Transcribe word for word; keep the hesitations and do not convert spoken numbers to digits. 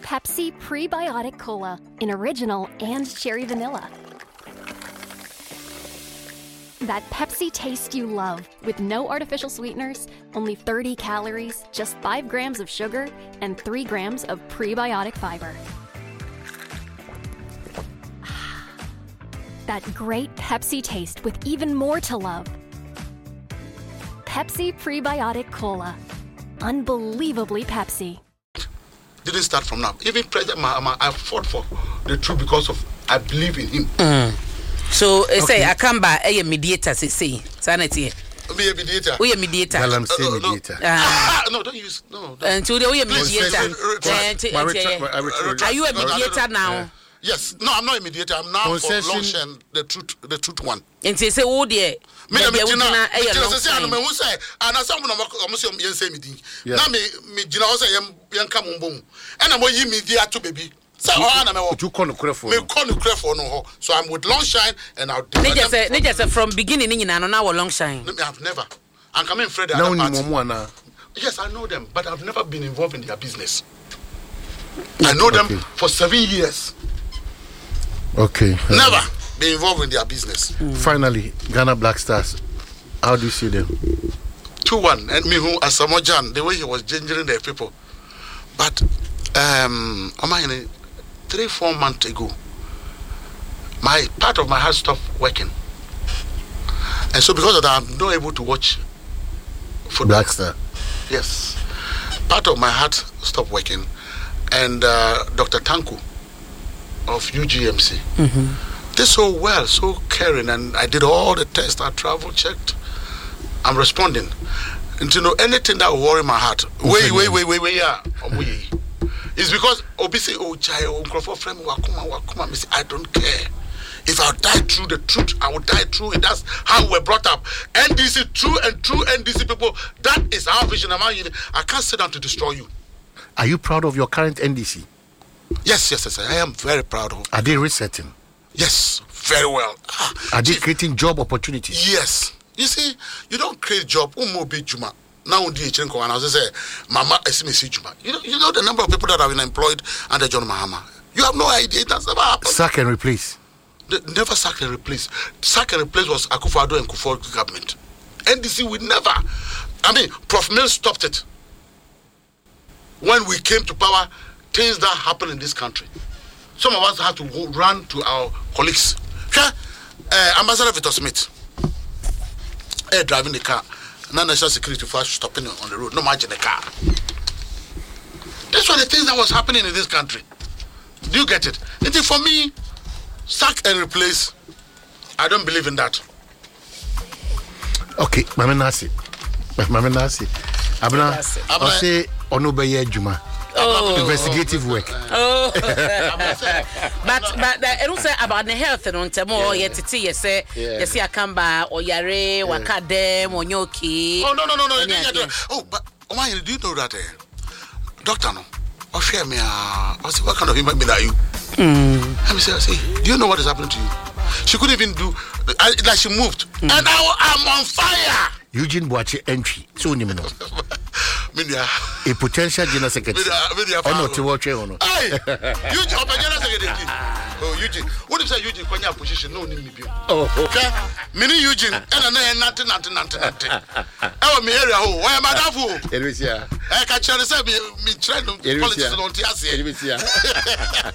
Pepsi Prebiotic Cola in original and cherry vanilla. That Pepsi taste you love, with no artificial sweeteners, only thirty calories, just five grams of sugar, and three grams of prebiotic fiber. That great Pepsi taste with even more to love. Pepsi Prebiotic Cola. Unbelievably Pepsi. Didn't start from now. Even President Mahama, I fought for the truth because of I believe in him. Mm. So, okay. Say, I come by a mediator, say, say, sanity. Be a mediator. We a mediator. Well, I'm saying uh, no, mediator. No. Ah, no, don't use, no. Don't. Until they are mediator. Are you a mediator now? Yeah. Yes. No, I'm not a mediator. I'm now Concession. for Longshan, the truth, the truth one. And say, oh dear. Me me jina me jina say anu me hu say ana some na mo say yen say me din na me me jina ho say yen ka mo bom e na mo yi me dia to baby say o ana me wo you call no crefo me call no crefo no ho so I'm with Longshine and I'll they just say they just from beginning ni nyina no na wo Longshine I've never I'm coming Fred now ni mo na yes I know them but I've never been involved in their business. I know them okay. for seven years. Okay. Never be involved in their business. Mm. Finally, Ghana Black Stars. How do you see them? two one. And me who as Samojan, the way he was gingering their people. But um three, four months ago, my part of my heart stopped working. And so because of that, I'm not able to watch football. Black Star. Yes. Part of my heart stopped working. And uh, Doctor Tanku of U G M C. Mm-hmm. They're so well, so caring, and I did all the tests, I travel checked. I'm responding. And you know, anything that will worry my heart, wait, wait, wait, wait, wait, yeah, it's because obviously, oh, child, I don't care. If I'll die through the truth, I will die through it. That's how we're brought up. N D C, true and true N D C people, that is our vision. I can't sit down to destroy you. Are you proud of your current N D C? Yes, yes, yes, I am very proud of. Are they resetting? Yes, very well. Ah, Are they creating job opportunities? Yes. You see, you don't create job. Umo be juma. Now D H N and I say, Mama Esimi Juma. You know, you know the number of people that have been employed under John Mahama. You have no idea. It has never happened. Sack and replace. They never sack and replace. Sack and replace was Akufo-Addo and Kufuor government. N D C would never. I mean, Prof Mill stopped it. When we came to power, things that happen in this country. Some of us had to go run to our colleagues. Okay? Uh, Ambassador Victor Smith, uh, driving the car, non-national security force stopping on the road, no margin the car. These were the things that was happening in this country. Do you get it? And for me, sack and replace, I don't believe in that. Okay, Mama Nasi. Mama Nasi. Abna, I say, Onobeye Juma. Oh. Investigative work. Oh, but but I don't say about the health and on temo. Yet it's you say you see a kamba or yare wakadem or nyoki. Oh no no no no. Oh, but why do you know that? Eh? Doctor no. Oh share me. I say what kind of human being are you? Mm. I say I say. Do you know what is happening to you? She couldn't even do. I, like she moved, mm. and now I'm on fire. Eugene Boache entry. So you know. A potential general secretary. Oh no, to watch it or no. Hey, Eugene, open general secretary. Oh, Eugene. What if say Eugene when your position no need me be? Oh, okay. Mini Eugene, and then nothing, nothing, nothing, nothing. Oh, me area. Oh, why am I that fool? Elvisia. I can tell you say me me try to politics don't hear say. Elvisia.